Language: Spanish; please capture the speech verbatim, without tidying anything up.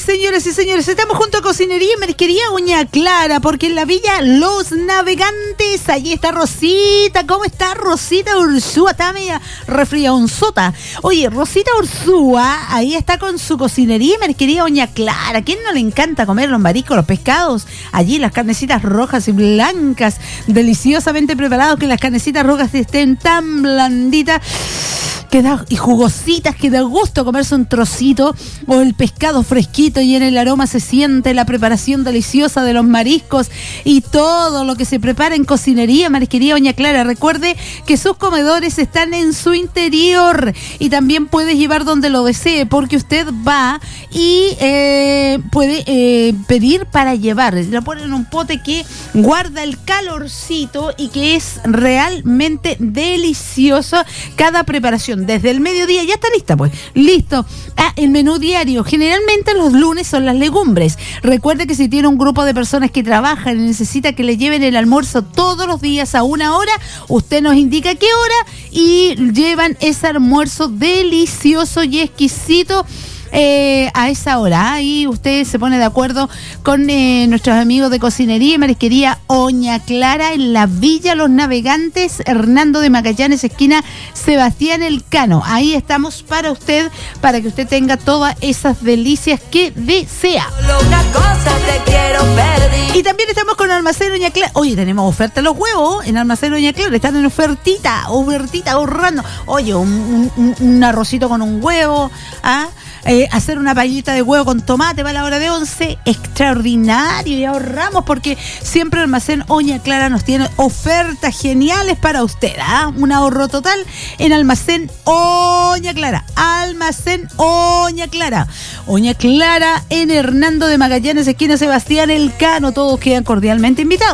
señores y señores, estamos junto a Cocinería y Marisquería Uña Clara, porque en la Villa Los Navegantes, allí está Rosita. ¿Cómo está Rosita Ursúa? Está media resfriadonzota. Oye, Rosita Ursúa, ahí está con su Cocinería y Marisquería Uña Clara. ¿A quién no le encanta comer los mariscos, los pescados? Allí las carnecitas rojas y blancas, deliciosamente preparados, que las carnecitas rojas estén tan blanditas que da, y jugositas, que da gusto comerse un trocito, o el pescado fresquito, y en el aroma se siente la preparación deliciosa de los mariscos y todo lo que se prepara en Cocinería Marisquería Uña Clara. Recuerde que sus comedores están en su interior y también puede llevar donde lo desee, porque usted va y eh, puede eh, pedir para llevar. Lo ponen en un pote que guarda el calorcito y que es realmente delicioso cada preparación. Desde el mediodía ya está lista, pues. Listo. Ah, el menú diario. Generalmente los lunes son las legumbres. Recuerde que si tiene un grupo de personas que trabajan y necesita que le lleven el almuerzo todos los días a una hora, usted nos indica qué hora y llevan ese almuerzo delicioso y exquisito Eh, a esa hora. Ahí usted se pone de acuerdo con eh, nuestros amigos de Cocinería y Marisquería Oña Clara en la Villa Los Navegantes, Hernando de Magallanes, esquina Sebastián Elcano. Ahí estamos para usted, para que usted tenga todas esas delicias que desea. Una cosa te quiero pedir. Y también estamos con Almacén Oña Clara. Oye, tenemos oferta los huevos en Almacén Oña Clara. Están en ofertita, ofertita, ahorrando. Oye, un, un, un arrocito con un huevo, ¿ah? Eh, hacer una paellita de huevo con tomate para la hora de once, extraordinario, y ahorramos porque siempre el Almacén Oña Clara nos tiene ofertas geniales para usted, ¿ah? Un ahorro total en Almacén Oña Clara. Almacén Oña Clara. Oña Clara en Hernando de Magallanes, esquina Sebastián Elcano. Todos quedan cordialmente invitados.